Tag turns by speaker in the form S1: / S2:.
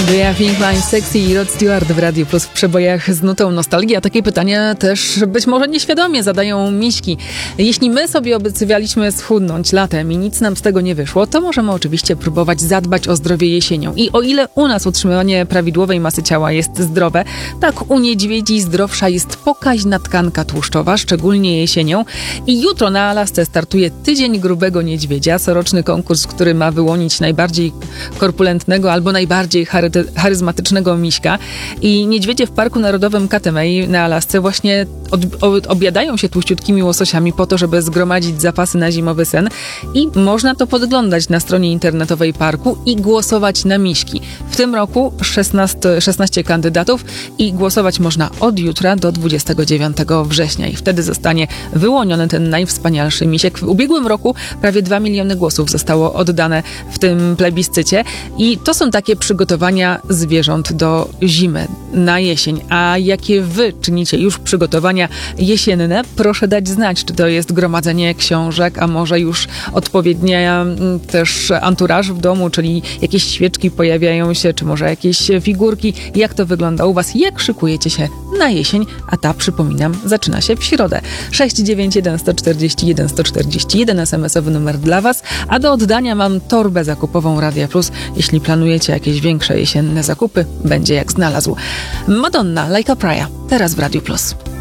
S1: Yeah, Think Line Sexy i Rod Stewart w Radiu Plus w przebojach z nutą nostalgii. A takie pytanie też być może nieświadomie zadają miśki. Jeśli my sobie obiecywaliśmy schudnąć latem i nic nam z tego nie wyszło, to możemy oczywiście próbować zadbać o zdrowie jesienią. I o ile u nas utrzymywanie prawidłowej masy ciała jest zdrowe, tak u niedźwiedzi zdrowsza jest pokaźna tkanka tłuszczowa, szczególnie jesienią. I jutro na Alasce startuje Tydzień Grubego Niedźwiedzia, coroczny konkurs, który ma wyłonić najbardziej korpulentnego albo najbardziej charyzmatycznego miśka. I niedźwiedzie w Parku Narodowym Katemei na Alasce właśnie objadają się tłuściutkimi łososiami po to, żeby zgromadzić zapasy na zimowy sen. I można to podglądać na stronie internetowej parku i głosować na miśki. W tym roku 16 kandydatów i głosować można od jutra do 29 września. I wtedy zostanie wyłoniony ten najwspanialszy misiek. W ubiegłym roku prawie 2 miliony głosów zostało oddane w tym plebiscycie. I to są takie przygotowania zwierząt do zimy, na jesień. A jakie wy czynicie już przygotowania jesienne? Proszę dać znać, czy to jest gromadzenie książek, a może już odpowiednia też anturaż w domu, czyli jakieś świeczki pojawiają się, czy może jakieś figurki. Jak to wygląda u was? Jak szykujecie się na jesień? A ta, przypominam, zaczyna się w środę. 691 141 141 SMS-owy numer dla was, a do oddania mam torbę zakupową Radia Plus. Jeśli planujecie jakieś większe jesienne zakupy, będzie jak znalazł. Madonna, Like a Prayer, teraz w Radiu Plus.